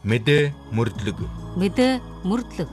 Мэдээ мөрдлөг. Мэдээ мөрдлөг.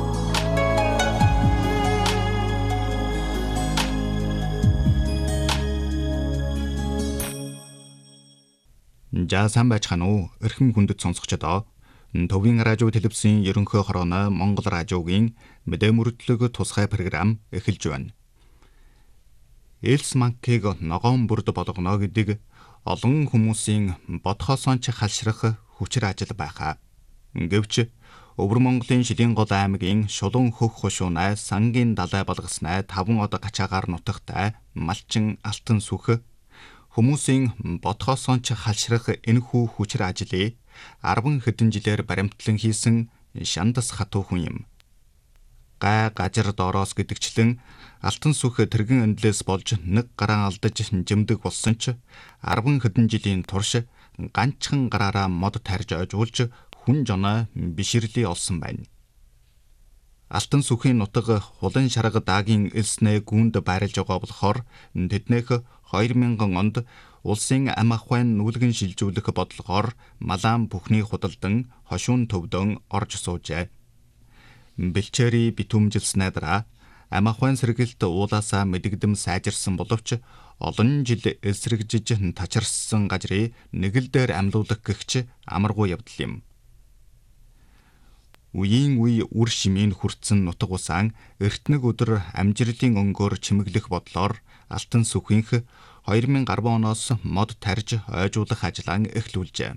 За сайн байцгаана уу? Эрхэм хүндэт сонсогчдоо. Төвийн радио телевизийн ерөнхий хорооны Монгол радиогийн мэдээ мөрдлөг тусгай програм эхэлж байна. Элс манкийг ногоон бүрд болгоно гэдэг олон хүмүүсийн бодхоосоо ч халшрах хүчээр ажил байхаа. Гэвч Өвөр Монголын Шилэнгол аймгийн Шулуун хөх хушуунай сангийн далай болгоснай 5 од гачаагаар нутагтай малчин алтан сүх хүмүүсийн бодхоосоо ч халшрах энэхүү хүчээр ажлыг 10 хэдэн жилээр баримтлан хийсэн шандас хатуу хүн юм. Гай гажир доороос гэдэгчлэн алтан сүх тэргэн эндлээс болж нэг гараа алдаж жимдэг болсон ч 10 хэдэн жилийн турш ганцхан гараараа мод тарж ойжуулж хүн жоноо биширли олсон байна. Алтан сүхийн нутаг хулан шарга даагийн элснээ гүнд байрлаж байгаа болохоор тэднийх 2000 онд улсын ам ахуйн нүүлгэн шилжүүлэх бодлогоор малаан бүхний худалдан хошуун төвдөн орж суужээ. Бэлчээрий битүүмжилснээ дараа ам ахуйн сэргэлт уулаасаа мэдэгдэм сайжирсан боловч олон жил эсрэгжиж тачарсан газрыг нэг л дээр амьлуулах гэгч амаргүй явдал юм. Үеийн үе үр шимийн хүртсэн нутаг усаан эртнэг өдөр амжилтын өнгөөр чимэглэх бодлоор алтан сүхийнх 2010 оноос мод тарж ойжуулах ажлаа эхлүүлжээ.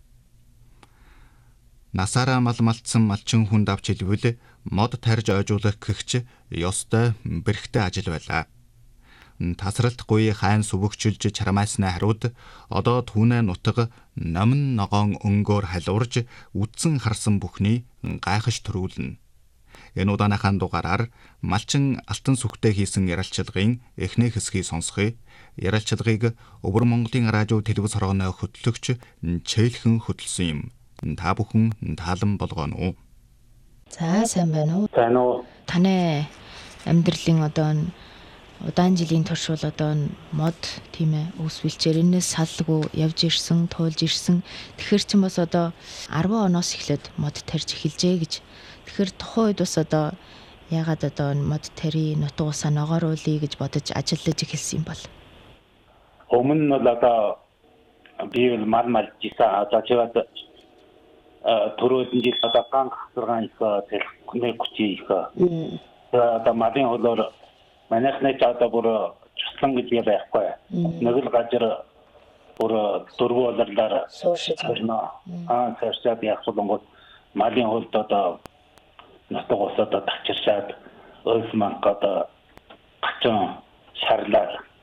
Насаараа малтсан малчин хүнд авч хэлбэл мод тарж ойжуулах гэгч ёстой бэрхтээ ажил байлаа. Тасралтгүй хайн сүвэгчилж чарамайснаа хариуд одоо түүнээ нутаг номин ногоон өнгөөр халуурж үдсэн харсан бүхний гайхаж төрүүлнэ. Энэ удааныхаа дугаараар малчин алтан сүхтэй хийсэн ярилцлагын эхний хэсгийг сонсгоё. Ярилцлагыг Өвөр Монголын радио телевиз хорооны хөтлөгч Чэйлхэн хөтлсөн юм. Та бүхэн таалан болгоно уу? За сайн байна уу? Сайн уу? Таны амьдралын одоо удаан жилийн турш бол одоо мод тийм ээ өсвөлчээр энэс саллгүй явж ирсэн, туулж ирсэн. Тэгэхээр ч бас одоо 10 оноос эхлээд мод тарж эхэлжээ гэж. Тэгэхээр тухайн үед бас одоо ягаад одоо мод тари нутаг усаа ногооруулъя гэж бодож ажиллаж эхэлсэн юм бол. Өмнө нь бол одоо би мал жиса одоо чигаад түрүүн жил одоо ганг 6 их тэгэл хүчий их. Одоо малын хөлөөр манайхны ч одоо бүр чуслан гэж байхгүй. Нэг л газар бүр дөрвөн болорлоор суушиж байна. Цаашдаа яг болонгод малын хөлд одоо нутаг усаа одоо тачирсаад өлс манк одоо гачин шарлаад